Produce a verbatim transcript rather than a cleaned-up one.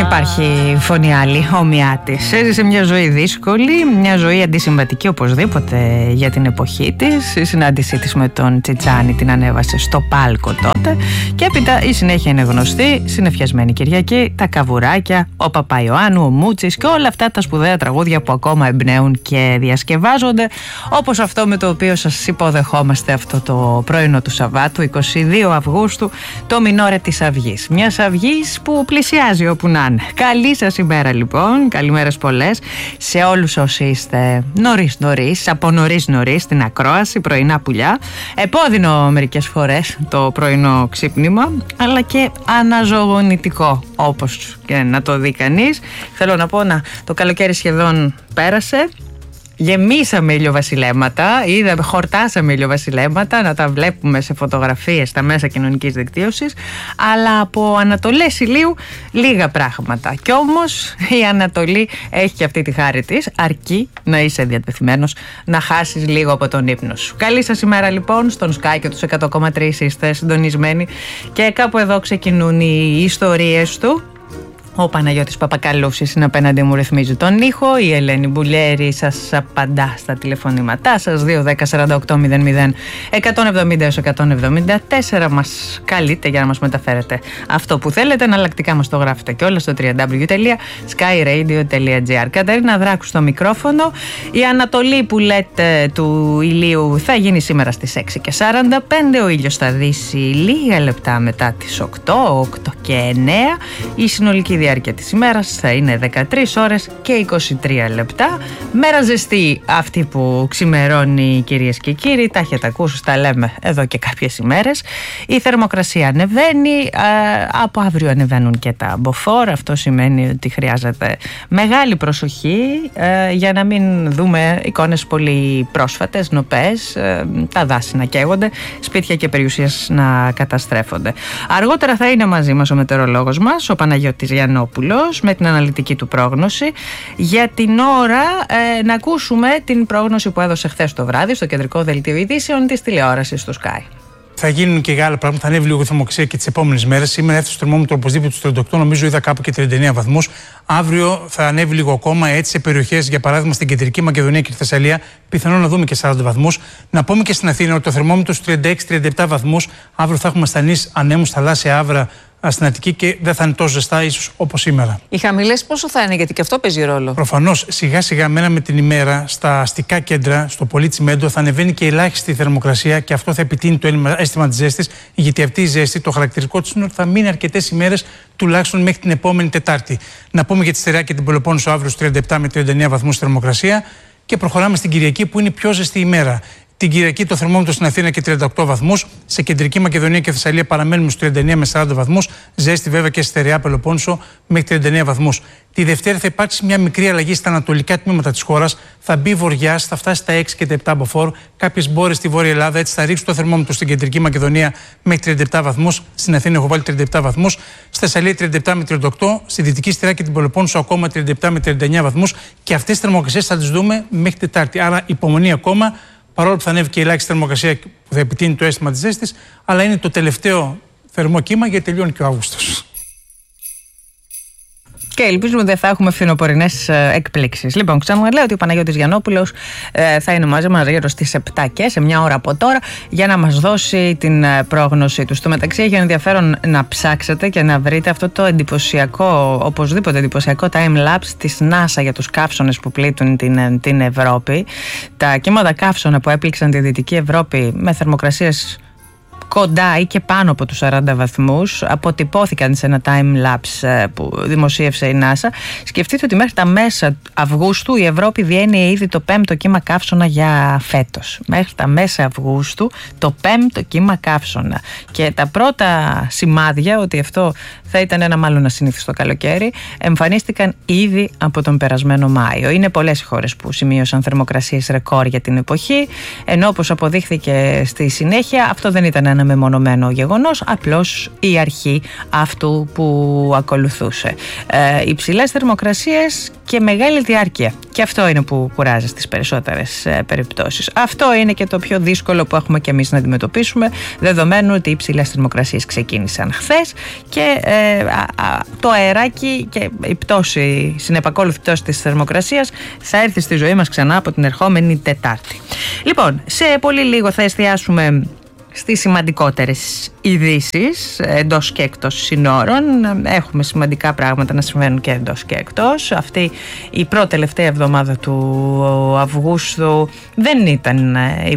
υπάρχει φωνή άλλη όμοιά της. Έζησε μια ζωή δύσκολη, μια ζωή αντισυμβατική οπωσδήποτε για την εποχή της. Η συνάντησή της με τον Τσιτσάνι την ανέβασε στο πάλκο τότε. Και έπειτα η συνέχεια είναι γνωστή. Συνεφιασμένη Κυριακή, τα Καβουράκια, ο Παπαϊωάννου, ο Μούτσης και όλα αυτά τα σπουδαία τραγούδια που ακόμα εμπνέουν και διασκευάζονται. Όπως αυτό με το οποίο σας υποδεχόμαστε αυτό το πρωινό του Σαββάτου, εικοστή δεύτερη Αυγούστου, το Μινόρε της Αυγής. Μιας Αυγής που πλησιάζει όπου να είναι. Καλή σας ημέρα λοιπόν, καλημέρες πολλές σε όλους όσοι είστε νωρίς νωρίς, από νωρίς νωρίς στην ακρόαση, πρωινά πουλιά. Επώδυνο μερικές φορές το πρωινό ξύπνημα, αλλά και αναζωογονητικό όπως και να το δει κανείς. Θέλω να πω να το καλοκαίρι σχεδόν πέρασε. Γεμίσαμε ηλιοβασιλέματα, είδαμε, χορτάσαμε ηλιοβασιλέματα, να τα βλέπουμε σε φωτογραφίες στα μέσα κοινωνικής δικτύωσης, αλλά από Ανατολές ηλίου λίγα πράγματα. Κι όμως η Ανατολή έχει και αυτή τη χάρη της, αρκεί να είσαι διατεθειμένος να χάσεις λίγο από τον ύπνο σου. Καλή σας ημέρα λοιπόν, στον Sky και τους εκατό κόμμα τρία είστε συντονισμένοι και κάπου εδώ ξεκινούν οι ιστορίες του. Ο Παναγιώτης Παπακαλούσης είναι απέναντι μου, ρυθμίζει τον ήχο. Η Ελένη Μπουλιέρη σας απαντά στα τηλεφωνήματά σας. Δύο δέκα σαράντα οκτώ μηδέν μηδέν εκατόν εβδομήντα εκατόν εβδομήντα τέσσερα. Μας καλείτε για να μας μεταφέρετε αυτό που θέλετε. Εναλλακτικά μας το γράφετε και όλα στο double-u double-u double-u τελεία sky radio τελεία gr. Καταρίνα Δράκου στο μικρόφωνο. Η Ανατολή που λέτε του ηλίου θα γίνει σήμερα στις έξι και σαράντα πέντε. Ο ήλιος θα δύσει λίγα λεπτά μετά τις οκτώ, οκτώ και εννέα. Η συνολική διάρκεια της ημέρας θα είναι δεκατρείς ώρες και είκοσι τρία λεπτά. Μέρα ζεστή αυτή που ξημερώνει, κυρίες και κύριοι. Τα έχετε ακούσει, τα λέμε εδώ και κάποιες ημέρες. Η θερμοκρασία ανεβαίνει. Από αύριο ανεβαίνουν και τα μποφόρ. Αυτό σημαίνει ότι χρειάζεται μεγάλη προσοχή για να μην δούμε εικόνες πολύ πρόσφατες, νοπές, τα δάση να καίγονται, σπίτια και περιουσίες να καταστρέφονται. Αργότερα θα είναι μαζί μας ο μετεωρολόγος μας, ο Παναγιώτης Γιαννόπουλος, με την αναλυτική του πρόγνωση. Για την ώρα ε, να ακούσουμε την πρόγνωση που έδωσε χθες το βράδυ στο κεντρικό δελτίο ειδήσεων της τηλεόρασης του Sky. Θα γίνουν και άλλα πράγματα, θα ανέβει λίγο η θερμοκρασία και τις επόμενες μέρες. Σήμερα έφτασε το θερμόμετρο οπωσδήποτε στους τριάντα οκτώ, νομίζω είδα κάπου και τριάντα εννέα βαθμούς. Αύριο θα ανέβει λίγο ακόμα, έτσι σε περιοχές, για παράδειγμα στην κεντρική Μακεδονία και τη Θεσσαλία, πιθανόν να δούμε και σαράντα βαθμούς. Να πούμε και στην Αθήνα ότι το θερμόμετρο στους τριάντα έξι τριάντα επτά βαθμούς. Αύριο θα έχουμε ασθενείς ανέμους, θαλάσσια άβρα στην Αττική και δεν θα είναι τόσο ζεστά ίσως όπως σήμερα. Οι χαμηλές πόσο θα είναι, γιατί και αυτό παίζει ρόλο? Προφανώς, σιγά σιγά μέρα με την ημέρα στα αστικά κέντρα, στο πολύ τσιμέντο, θα ανεβαίνει και ελάχιστη θερμοκρασία και αυτό θα επιτείνει το αίσθημα της ζέστης, γιατί αυτή η ζέστη, το χαρακτηριστικό της είναι ότι θα μείνει αρκετές ημέρες, τουλάχιστον μέχρι την επόμενη Τετάρτη. Να πούμε για τη Στερεά και την Πελοπόννησο αύριο στους τριάντα επτά με τριάντα εννέα βαθμούς θερμοκρασία και προχωράμε στην Κυριακή που είναι η πιο ζεστή ημέρα. Την Κυριακή το θερμόμετρο στην Αθήνα και τριάντα οκτώ βαθμούς. Σε κεντρική Μακεδονία και Θεσσαλία παραμένουμε στους τριάντα εννέα με σαράντα βαθμούς. Ζέστη βέβαια και στη Στερεά Πελοπόννησο μέχρι τριάντα εννέα βαθμούς. Τη Δευτέρα θα υπάρξει μια μικρή αλλαγή στα ανατολικά τμήματα της χώρας. Θα μπει βοριάς, θα φτάσει στα έξι και τα επτά μποφόρ. Κάποιες μπόρες στη Βόρεια Ελλάδα, έτσι θα ρίξει το θερμόμετρο στην κεντρική Μακεδονία μέχρι τριάντα επτά βαθμούς. Στην Αθήνα έχω βάλει τριάντα επτά βαθμούς. Στη Θεσσαλία τριάντα επτά με τριάντα οκτώ. Στη Δυτική Στερεά και την Πελοπόννησο ακόμα τριάντα επτά με τριάντα εννέα βαθμούς. Και αυτές τις θερμοκρασίες θα τις δούμε μέχρι Τετάρτη. Άρα υπομονή ακόμα. Παρόλο που θα ανέβει και η ελάχιστη θερμοκρασία που θα επιτείνει το αίσθημα της ζέστης, αλλά είναι το τελευταίο θερμό κύμα γιατί τελειώνει και ο Αύγουστος. Και ελπίζουμε ότι δεν θα έχουμε φθινοπορεινές εκπλήξεις. Λοιπόν, ξαναλέω ότι ο Παναγιώτης Γιαννόπουλος ε, θα είναι μαζί μας γύρω στις επτά και σε μια ώρα από τώρα για να μας δώσει την πρόγνωσή του. Στο μεταξύ, έχει ενδιαφέρον να ψάξετε και να βρείτε αυτό το εντυπωσιακό, οπωσδήποτε εντυπωσιακό time-lapse της NASA για τους καύσωνες που πλήττουν την, την Ευρώπη. Τα κύματα καύσωνα που έπληξαν τη Δυτική Ευρώπη με θερμοκρασίες κοντά ή και πάνω από τους σαράντα βαθμούς αποτυπώθηκαν σε ένα time-lapse που δημοσίευσε η NASA. Σκεφτείτε ότι μέχρι τα μέσα Αυγούστου η Ευρώπη διένυε ήδη το πέμπτο κύμα καύσωνα για φέτος. Μέχρι τα μέσα Αυγούστου το πέμπτο κύμα καύσωνα. Και τα πρώτα σημάδια ότι αυτό θα ήταν ένα μάλλον ασυνήθιστο καλοκαίρι εμφανίστηκαν ήδη από τον περασμένο Μάιο. Είναι πολλές οι χώρες που σημείωσαν θερμοκρασίες ρεκόρ για την εποχή, ενώ όπως αποδείχθηκε στη συνέχεια αυτό δεν ήταν ένα μεμονωμένο γεγονός, απλώς η αρχή αυτού που ακολουθούσε. Ε, υψηλές θερμοκρασίες και μεγάλη διάρκεια. Και αυτό είναι που κουράζει στις περισσότερες ε, περιπτώσεις. Αυτό είναι και το πιο δύσκολο που έχουμε και εμείς να αντιμετωπίσουμε, δεδομένου ότι οι υψηλές θερμοκρασίες ξεκίνησαν χθες και ε, α, α, το αεράκι και η πτώση, η συνεπακόλουθη πτώση της θερμοκρασίας θα έρθει στη ζωή μας ξανά από την ερχόμενη Τετάρτη. Λοιπόν, σε πολύ λίγο θα εστιάσουμε στις σημαντικότερες ειδήσεις εντός και εκτός συνόρων. Έχουμε σημαντικά πράγματα να συμβαίνουν και εντός και εκτός. Αυτή η πρώτη τελευταία εβδομάδα του Αυγούστου δεν ήταν